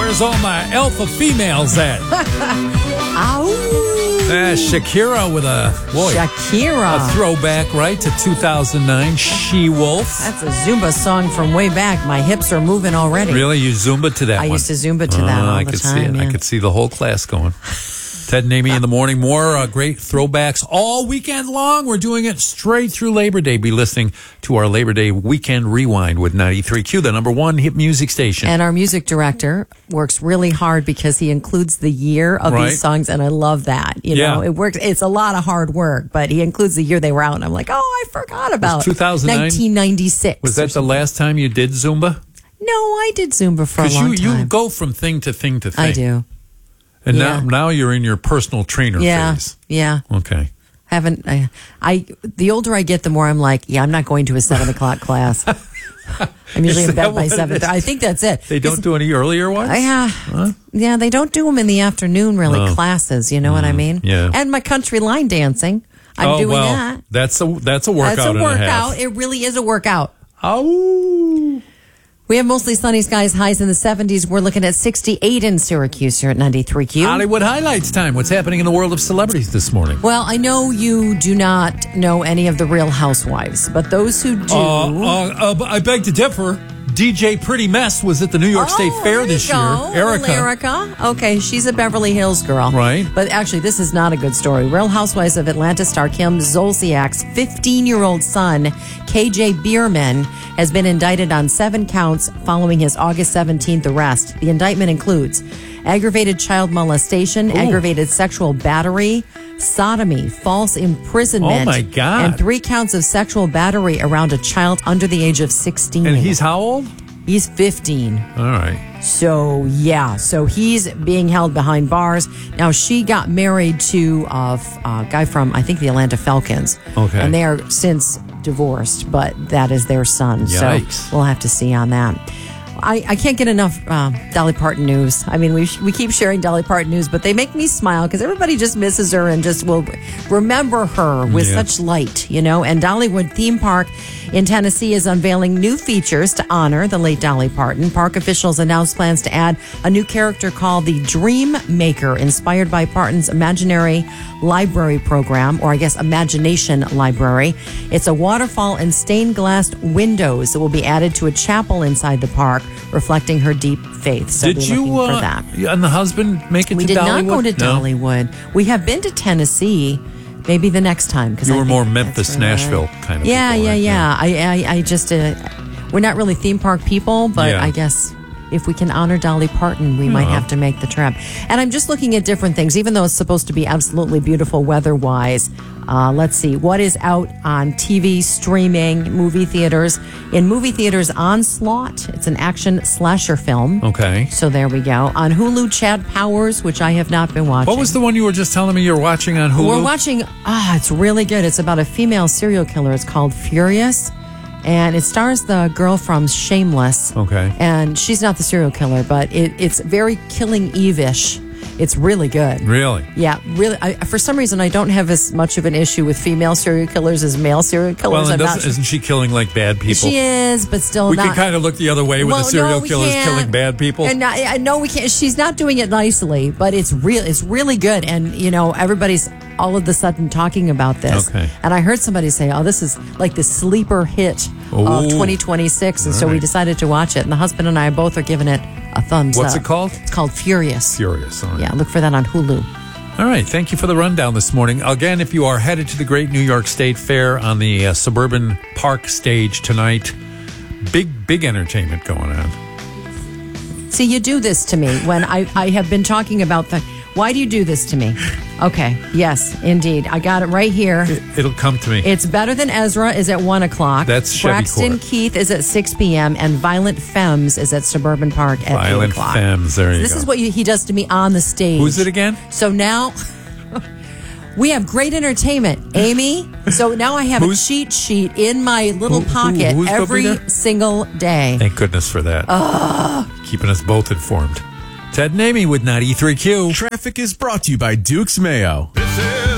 Where's all my alpha females at? Shakira with a throwback, right, to 2009. She-Wolf. That's a Zumba song from way back. My hips are moving already. Really? You Zumba to that I one? used to Zumba to that all the time. See it. Yeah. I could see the whole class going. Ted and Amy in the morning. More great throwbacks all weekend long. We're doing it straight through Labor Day. Be listening to our Labor Day weekend rewind with 93Q, the number one hit music station. And our music director works really hard because he includes the year of these songs, and I love that. You know, it works. It's a lot of hard work, but he includes the year they were out, and I'm like, oh, I forgot about 2009. 1996. Was that the last time you did Zumba? No, I did Zumba for a long time. You go from thing to thing to thing. I do. And now you're in your personal trainer phase. Yeah. Okay. The older I get, the more I'm like, I'm not going to a 7 o'clock class. I'm usually in bed by 7:30. I think that's it. They don't do any earlier ones? Yeah, they don't do them in the afternoon, really, classes. You know what I mean? Yeah. And my country line dancing. I'm doing that. That's a workout. That's a workout. It really is a workout. Oh. We have mostly sunny skies, highs in the 70s. We're looking at 68 in Syracuse here at 93Q. Hollywood Highlights time. What's happening in the world of celebrities this morning? Well, I know you do not know any of the Real Housewives, but those who do... I beg to differ. DJ Pretty Mess was at the New York State Fair this year. Erica. Okay, she's a Beverly Hills girl. Right. But actually, this is not a good story. Real Housewives of Atlanta star Kim Zolciak's 15-year-old son, KJ Bierman, has been indicted on 7 counts following his August 17th arrest. The indictment includes aggravated child molestation, aggravated sexual battery, sodomy, false imprisonment, oh my God, and 3 counts of sexual battery around a child under the age of 16. And he's how old? He's 15. All right. So he's being held behind bars. Now, she got married to a guy from, I think, the Atlanta Falcons. Okay. And they are since divorced, but that is their son. Yikes. So we'll have to see on that. I can't get enough Dolly Parton news. I mean, we keep sharing Dolly Parton news, but they make me smile because everybody just misses her and just will remember her with such light, you know. And Dollywood Theme Park in Tennessee is unveiling new features to honor the late Dolly Parton. Park officials announced plans to add a new character called the Dream Maker, inspired by Parton's Imaginary Library program, or I guess Imagination Library. It's a waterfall and stained glass windows that will be added to a chapel inside the park, reflecting her deep faith. So did you for that. And the husband make it we to Dollywood? We did not go to Dollywood. We have been to Tennessee. Maybe the next time. You were more Memphis, Nashville kind of people. Yeah. I just, we're not really theme park people, but I guess if we can honor Dolly Parton, we might have to make the trip. And I'm just looking at different things, even though it's supposed to be absolutely beautiful weather-wise. Let's see. What is out on TV, streaming, movie theaters? In movie theaters, Onslaught. It's an action slasher film. Okay. So there we go. On Hulu, Chad Powers, which I have not been watching. What was the one you were just telling me you're watching on Hulu? We're watching, it's really good. It's about a female serial killer. It's called Furious. And it stars the girl from Shameless. Okay. And she's not the serial killer, but it's very Killing Eve-ish. It's really good. Really? Yeah, really. For some reason, I don't have as much of an issue with female serial killers as male serial killers. Well, isn't she killing like bad people? She is, but still we not. can kind of look the other way when the serial killer is killing bad people. And no, we can't. She's not doing it nicely, but it's really good. And, you know, everybody's all of a sudden talking about this. Okay. And I heard somebody say, this is like the sleeper hit of 2026. And so we decided to watch it. And the husband and I both are giving it a thumbs up. What's it called? It's called Furious. Furious. All right. Yeah, look for that on Hulu. All right. Thank you for the rundown this morning. Again, if you are headed to the Great New York State Fair on the Suburban Park stage tonight, big entertainment going on. See, you do this to me when I have been talking about why do you do this to me? Okay. Yes, indeed. I got it right here. It'll come to me. It's Better Than Ezra is at 1 o'clock. That's Chevy Braxton Court. Keith is at 6 p.m. and Violent Femmes is at Suburban Park at 8 o'clock. Violent Femmes, there you go. This is what he does to me on the stage. Who's it again? So now we have great entertainment, Amy. So now I have a cheat sheet in my little pocket every single day. Thank goodness for that. Keeping us both informed. Ted and Amy with 93Q. Traffic is brought to you by Duke's Mayo.